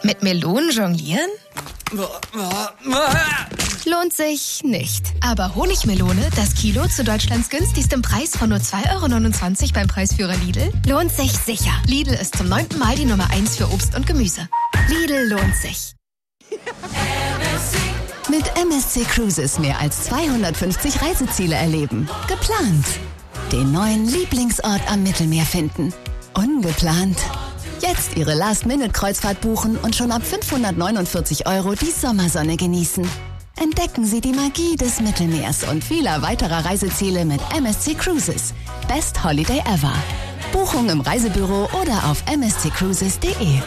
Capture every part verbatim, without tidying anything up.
Mit Melonen jonglieren? Lohnt sich nicht. Aber Honigmelone, das Kilo zu Deutschlands günstigstem Preis von nur zwei Euro neunundzwanzig beim Preisführer Lidl, lohnt sich sicher. Lidl ist zum neunten Mal die Nummer eins für Obst und Gemüse. Lidl lohnt sich. Mit M S C Cruises mehr als zweihundertfünfzig Reiseziele erleben. Geplant. Den neuen Lieblingsort am Mittelmeer finden. Ungeplant. Jetzt Ihre Last-Minute-Kreuzfahrt buchen und schon ab fünfhundertneunundvierzig Euro die Sommersonne genießen. Entdecken Sie die Magie des Mittelmeers und vieler weiterer Reiseziele mit M S C Cruises. Best Holiday ever. Buchung im Reisebüro oder auf m s c cruises punkt d e.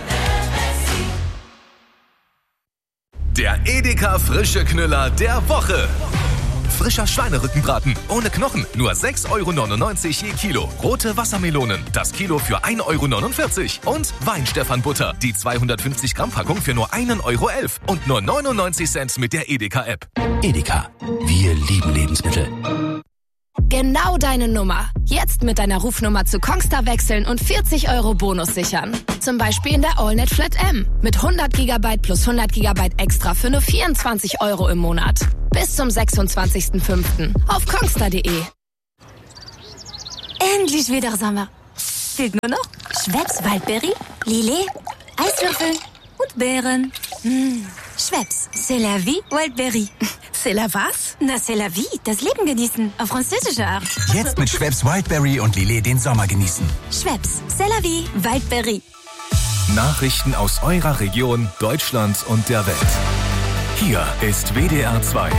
Der Edeka Frische Knüller der Woche. Frischer Schweinerückenbraten ohne Knochen, nur sechs Euro neunundneunzig je Kilo. Rote Wassermelonen, das Kilo für ein Euro neunundvierzig. Und Weinstephan-Butter, die zweihundertfünfzig Gramm Packung für nur ein Euro elf. Und nur neunundneunzig Cent mit der Edeka-App. Edeka, wir lieben Lebensmittel. Genau deine Nummer. Jetzt mit deiner Rufnummer zu Kongstar wechseln und vierzig Euro Bonus sichern. Zum Beispiel in der AllNet Flat M. Mit hundert Gigabyte plus hundert Gigabyte extra für nur vierundzwanzig Euro im Monat. Bis zum sechsundzwanzigsten fünften auf kongstar punkt de. Endlich wieder Sommer. Fehlt nur noch Schweppes Waldbeere, Lillet, Eiswürfel und Beeren. Mmh. Schweppes, c'est la vie, Wildberry. C'est la was? Na, c'est la vie, das Leben genießen, auf französische Art. Jetzt mit Schweppes Wildberry und Lillet den Sommer genießen. Schweppes, c'est la vie, Wildberry. Nachrichten aus eurer Region, Deutschland und der Welt. Hier ist W D R zwei.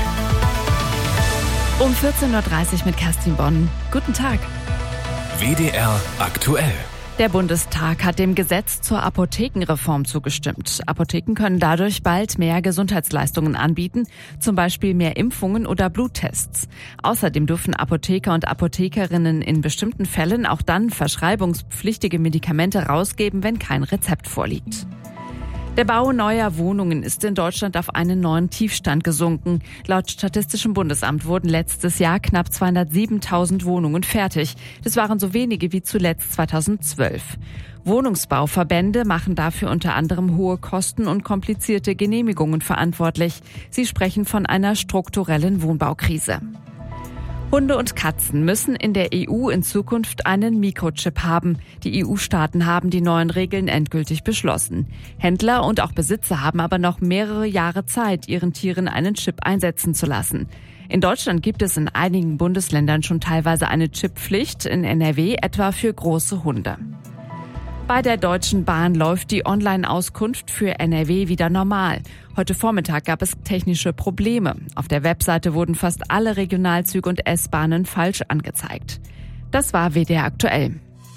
Um vierzehn Uhr dreißig mit Kerstin Bonn. Guten Tag. W D R aktuell. Der Bundestag hat dem Gesetz zur Apothekenreform zugestimmt. Apotheken können dadurch bald mehr Gesundheitsleistungen anbieten, zum Beispiel mehr Impfungen oder Bluttests. Außerdem dürfen Apotheker und Apothekerinnen in bestimmten Fällen auch dann verschreibungspflichtige Medikamente rausgeben, wenn kein Rezept vorliegt. Der Bau neuer Wohnungen ist in Deutschland auf einen neuen Tiefstand gesunken. Laut Statistischem Bundesamt wurden letztes Jahr knapp zweihundertsiebentausend Wohnungen fertig. Das waren so wenige wie zuletzt zweitausendzwölf. Wohnungsbauverbände machen dafür unter anderem hohe Kosten und komplizierte Genehmigungen verantwortlich. Sie sprechen von einer strukturellen Wohnbaukrise. Hunde und Katzen müssen in der E U in Zukunft einen Mikrochip haben. Die E U-Staaten haben die neuen Regeln endgültig beschlossen. Händler und auch Besitzer haben aber noch mehrere Jahre Zeit, ihren Tieren einen Chip einsetzen zu lassen. In Deutschland gibt es in einigen Bundesländern schon teilweise eine Chipppflicht, in N R W etwa für große Hunde. Bei der Deutschen Bahn läuft die Online-Auskunft für N R W wieder normal. Heute Vormittag gab es technische Probleme. Auf der Webseite wurden fast alle Regionalzüge und S-Bahnen falsch angezeigt. Das war W D R aktuell.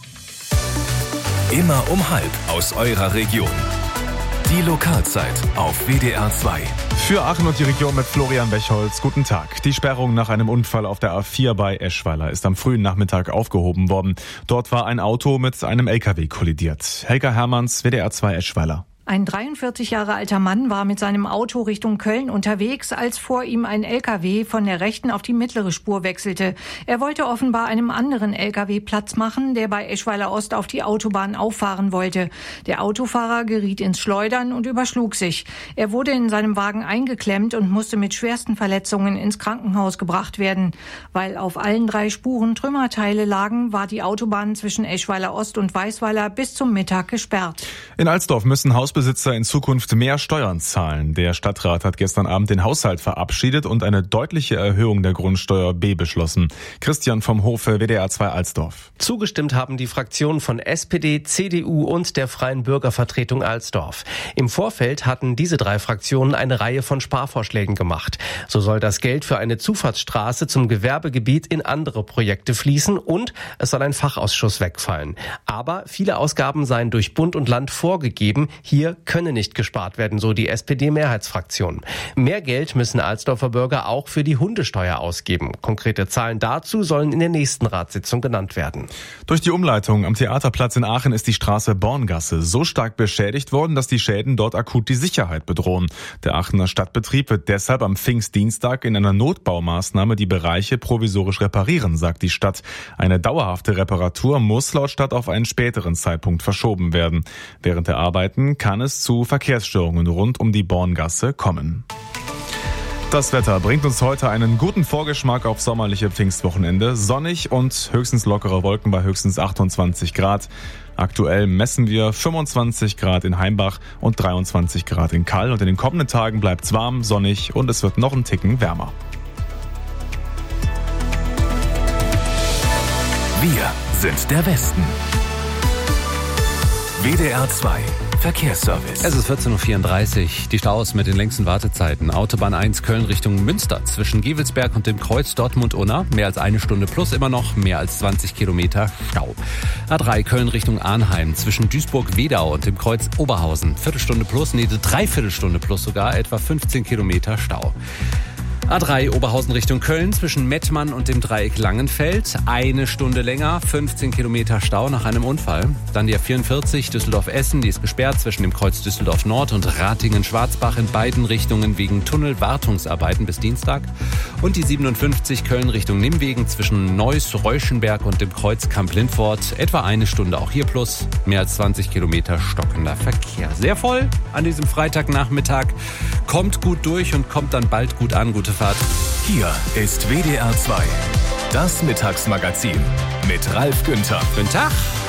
Immer um halb aus eurer Region. Die Lokalzeit auf W D R zwei. Für Aachen und die Region mit Florian Bechholz. Guten Tag. Die Sperrung nach einem Unfall auf der A vier bei Eschweiler ist am frühen Nachmittag aufgehoben worden. Dort war ein Auto mit einem L K W kollidiert. Helga Hermanns, W D R zwei Eschweiler. Ein dreiundvierzig Jahre alter Mann war mit seinem Auto Richtung Köln unterwegs, als vor ihm ein L K W von der rechten auf die mittlere Spur wechselte. Er wollte offenbar einem anderen L K W Platz machen, der bei Eschweiler Ost auf die Autobahn auffahren wollte. Der Autofahrer geriet ins Schleudern und überschlug sich. Er wurde in seinem Wagen eingeklemmt und musste mit schwersten Verletzungen ins Krankenhaus gebracht werden. Weil auf allen drei Spuren Trümmerteile lagen, war die Autobahn zwischen Eschweiler Ost und Weißweiler bis zum Mittag gesperrt. In Alsdorf müssen Haus Hausbesitzer in Zukunft mehr Steuern zahlen. Der Stadtrat hat gestern Abend den Haushalt verabschiedet und eine deutliche Erhöhung der Grundsteuer B beschlossen. Christian vom Hofe, W D R zwei Alsdorf. Zugestimmt haben die Fraktionen von S P D, C D U und der Freien Bürgervertretung Alsdorf. Im Vorfeld hatten diese drei Fraktionen eine Reihe von Sparvorschlägen gemacht. So soll das Geld für eine Zufahrtsstraße zum Gewerbegebiet in andere Projekte fließen und es soll ein Fachausschuss wegfallen. Aber viele Ausgaben seien durch Bund und Land vorgegeben. Hier könne nicht gespart werden, so die S P D-Mehrheitsfraktion. Mehr Geld müssen Alsdorfer Bürger auch für die Hundesteuer ausgeben. Konkrete Zahlen dazu sollen in der nächsten Ratssitzung genannt werden. Durch die Umleitung am Theaterplatz in Aachen ist die Straße Borngasse so stark beschädigt worden, dass die Schäden dort akut die Sicherheit bedrohen. Der Aachener Stadtbetrieb wird deshalb am Pfingstdienstag in einer Notbaumaßnahme die Bereiche provisorisch reparieren, sagt die Stadt. Eine dauerhafte Reparatur muss laut Stadt auf einen späteren Zeitpunkt verschoben werden. Während der Arbeiten kann kann es zu Verkehrsstörungen rund um die Borngasse kommen. Das Wetter bringt uns heute einen guten Vorgeschmack auf sommerliche Pfingstwochenende. Sonnig und höchstens lockere Wolken bei höchstens achtundzwanzig Grad. Aktuell messen wir fünfundzwanzig Grad in Heimbach und dreiundzwanzig Grad in Kall. Und in den kommenden Tagen bleibt es warm, sonnig und es wird noch einen Ticken wärmer. Wir sind der Westen. W D R zwei Verkehrsservice. Es ist vierzehn Uhr vierunddreißig. Die Staus mit den längsten Wartezeiten. Autobahn eins Köln Richtung Münster. Zwischen Gevelsberg und dem Kreuz Dortmund-Unna. Mehr als eine Stunde plus immer noch. Mehr als zwanzig Kilometer Stau. A drei Köln Richtung Arnheim. Zwischen Duisburg-Wedau und dem Kreuz Oberhausen. Viertelstunde plus, nee, Dreiviertelstunde plus sogar. Etwa fünfzehn Kilometer Stau. A drei Oberhausen Richtung Köln zwischen Mettmann und dem Dreieck Langenfeld. Eine Stunde länger, fünfzehn Kilometer Stau nach einem Unfall. Dann die A vierundvierzig Düsseldorf-Essen, die ist gesperrt zwischen dem Kreuz Düsseldorf Nord und Ratingen-Schwarzbach in beiden Richtungen wegen Tunnelwartungsarbeiten bis Dienstag. Und die siebenundfünfzig Köln Richtung Nimwegen zwischen Neuss-Reuschenberg und dem Kreuz Kamp-Lindfort. Etwa eine Stunde auch hier plus, mehr als zwanzig Kilometer stockender Verkehr. Sehr voll an diesem Freitagnachmittag. Kommt gut durch und kommt dann bald gut an. Gute Fahrt. Hier ist W D R zwei, das Mittagsmagazin mit Ralf Günther. Guten Tag.